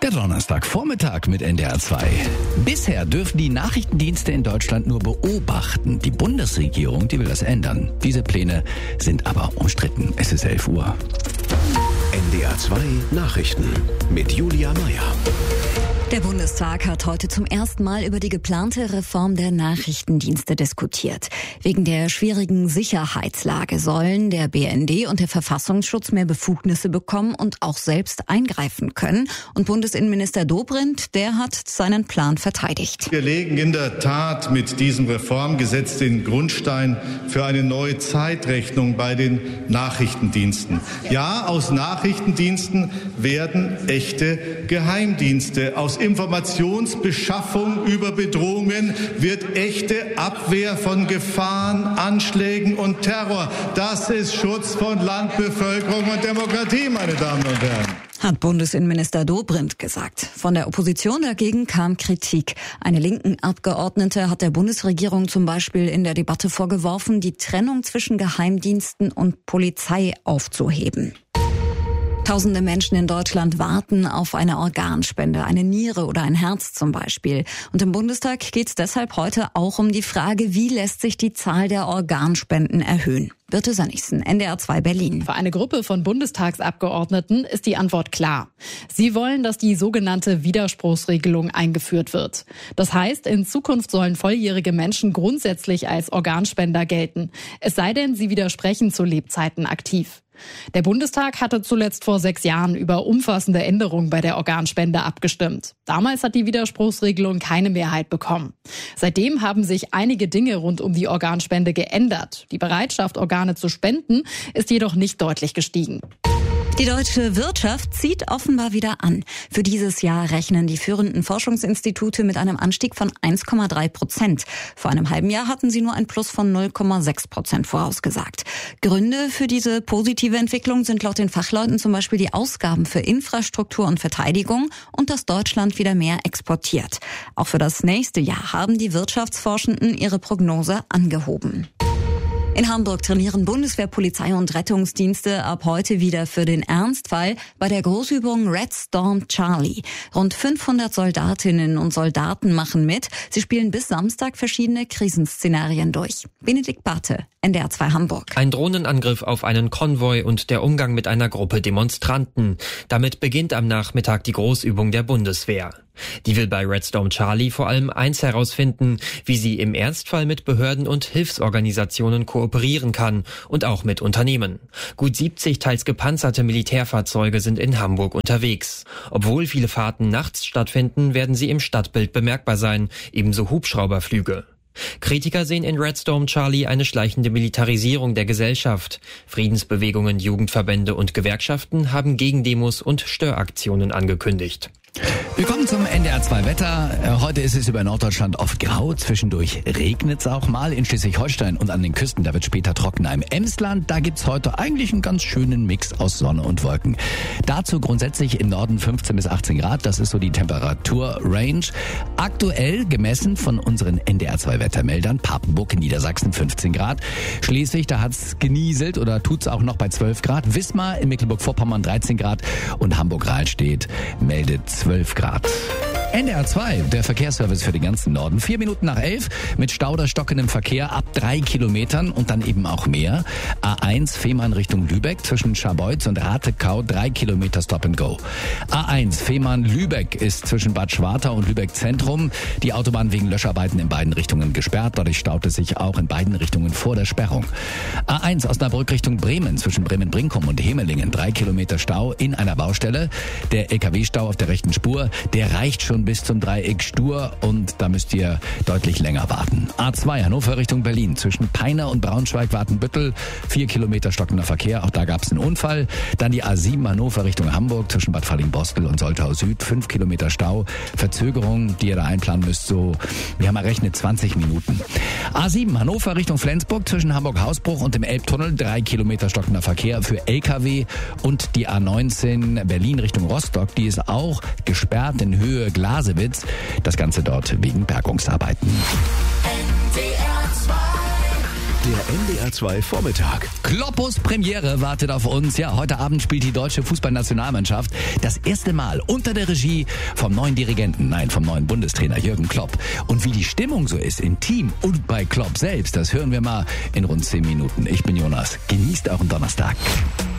Der Donnerstagvormittag mit NDR 2. Bisher dürfen die Nachrichtendienste in Deutschland nur beobachten. Die Bundesregierung, die will das ändern. Diese Pläne sind aber umstritten. Es ist 11 Uhr. NDR 2 Nachrichten mit Julia Meyer. Der Bundestag hat heute zum ersten Mal über die geplante Reform der Nachrichtendienste diskutiert. Wegen der schwierigen Sicherheitslage sollen der BND und der Verfassungsschutz mehr Befugnisse bekommen und auch selbst eingreifen können. Und Bundesinnenminister Dobrindt, der hat seinen Plan verteidigt. Wir legen in der Tat mit diesem Reformgesetz den Grundstein für eine neue Zeitrechnung bei den Nachrichtendiensten. Ja, aus Nachrichtendiensten werden echte Geheimdienste. Aus Informationsbeschaffung über Bedrohungen wird echte Abwehr von Gefahren, Anschlägen und Terror. Das ist Schutz von Land, Bevölkerung und Demokratie, meine Damen und Herren. Hat Bundesinnenminister Dobrindt gesagt. Von der Opposition dagegen kam Kritik. Eine linken Abgeordnete hat der Bundesregierung zum Beispiel in der Debatte vorgeworfen, die Trennung zwischen Geheimdiensten und Polizei aufzuheben. Tausende Menschen in Deutschland warten auf eine Organspende, eine Niere oder ein Herz zum Beispiel. Und im Bundestag geht es deshalb heute auch um die Frage, wie lässt sich die Zahl der Organspenden erhöhen? Birte Sönnigsen, NDR 2 Berlin. Für eine Gruppe von Bundestagsabgeordneten ist die Antwort klar. Sie wollen, dass die sogenannte Widerspruchsregelung eingeführt wird. Das heißt, in Zukunft sollen volljährige Menschen grundsätzlich als Organspender gelten. Es sei denn, sie widersprechen zu Lebzeiten aktiv. Der Bundestag hatte zuletzt vor 6 Jahren über umfassende Änderungen bei der Organspende abgestimmt. Damals hat die Widerspruchsregelung keine Mehrheit bekommen. Seitdem haben sich einige Dinge rund um die Organspende geändert. Die Bereitschaft, Organe zu spenden, ist jedoch nicht deutlich gestiegen. Die deutsche Wirtschaft zieht offenbar wieder an. Für dieses Jahr rechnen die führenden Forschungsinstitute mit einem Anstieg von 1,3%. Vor einem halben Jahr hatten sie nur ein Plus von 0,6% vorausgesagt. Gründe für diese positive Entwicklung sind laut den Fachleuten zum Beispiel die Ausgaben für Infrastruktur und Verteidigung und dass Deutschland wieder mehr exportiert. Auch für das nächste Jahr haben die Wirtschaftsforschenden ihre Prognose angehoben. In Hamburg trainieren Bundeswehr, Polizei und Rettungsdienste ab heute wieder für den Ernstfall bei der Großübung Red Storm Charlie. Rund 500 Soldatinnen und Soldaten machen mit. Sie spielen bis Samstag verschiedene Krisenszenarien durch. Benedikt Barthe, NDR 2 Hamburg. Ein Drohnenangriff auf einen Konvoi und der Umgang mit einer Gruppe Demonstranten. Damit beginnt am Nachmittag die Großübung der Bundeswehr. Die will bei Red Storm Charlie vor allem eins herausfinden, wie sie im Ernstfall mit Behörden und Hilfsorganisationen kooperieren kann und auch mit Unternehmen. Gut 70 teils gepanzerte Militärfahrzeuge sind in Hamburg unterwegs. Obwohl viele Fahrten nachts stattfinden, werden sie im Stadtbild bemerkbar sein, ebenso Hubschrauberflüge. Kritiker sehen in Red Storm Charlie eine schleichende Militarisierung der Gesellschaft. Friedensbewegungen, Jugendverbände und Gewerkschaften haben Gegendemos und Störaktionen angekündigt. Willkommen zum NDR 2 Wetter. Heute ist es über Norddeutschland oft grau. Zwischendurch regnet es auch mal. In Schleswig-Holstein und an den Küsten, da wird später trockener. Im Emsland, da gibt's heute eigentlich einen ganz schönen Mix aus Sonne und Wolken. Dazu grundsätzlich im Norden 15 bis 18 Grad. Das ist so die Temperaturrange. Aktuell gemessen von unseren NDR 2 Wettermeldern. Papenburg in Niedersachsen 15 Grad. Schleswig, da hat's genieselt oder tut's auch noch bei 12 Grad. Wismar in Mecklenburg-Vorpommern 13 Grad. Und Hamburg-Rahlstedt meldet 12 Grad. NDR 2, der Verkehrsservice für den ganzen Norden. 4 Minuten nach 11 mit Stau oder stockendem Verkehr ab 3 Kilometern und dann eben auch mehr. A1 Fehmarn Richtung Lübeck zwischen Scharbeutz und Ratekau 3 Kilometer Stop and Go. A1 Fehmarn-Lübeck ist zwischen Bad Schwartau und Lübeck Zentrum. Die Autobahn wegen Löscharbeiten in beiden Richtungen gesperrt. Dadurch staut es sich auch in beiden Richtungen vor der Sperrung. A1 Osnabrück Richtung Bremen zwischen Bremen-Brinkum und Hemelingen 3 Kilometer Stau in einer Baustelle. Der LKW-Stau auf der rechten Spur, der reicht schon bis zum Dreieck Stur und da müsst ihr deutlich länger warten. A2 Hannover Richtung Berlin zwischen Peine und Braunschweig-Wartenbüttel 4 Kilometer stockender Verkehr, auch da gab es einen Unfall. Dann die A7 Hannover Richtung Hamburg zwischen Bad Falling-Bostel und Soltau Süd 5 Kilometer Stau. Verzögerung, die ihr da einplanen müsst, so, wir haben errechnet 20 Minuten. A7 Hannover Richtung Flensburg zwischen Hamburg-Hausbruch und dem Elbtunnel 3 Kilometer stockender Verkehr für LKW und die A19 Berlin Richtung Rostock, die ist auch gesperrt in Höhe Glasewitz. Das Ganze dort wegen Bergungsarbeiten. NDR 2 Der NDR 2 Vormittag. Kloppos Premiere wartet auf uns. Ja, heute Abend spielt die deutsche Fußballnationalmannschaft das erste Mal unter der Regie vom neuen vom neuen Bundestrainer Jürgen Klopp. Und wie die Stimmung so ist im Team und bei Klopp selbst, das hören wir mal in rund 10 Minuten. Ich bin Jonas. Genießt euren Donnerstag.